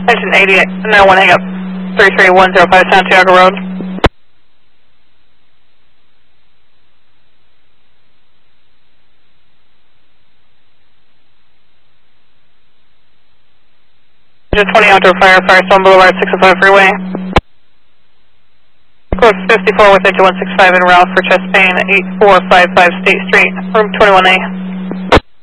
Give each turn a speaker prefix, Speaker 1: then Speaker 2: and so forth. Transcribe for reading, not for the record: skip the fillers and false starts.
Speaker 1: Engine 88, 91 hang up, 33105 Santiago Road. Engine 20 outdoor fire, Firestone Boulevard, 605 freeway. Code 54 with engine 165 en route for chest pain, 8455 State Street, room 21A.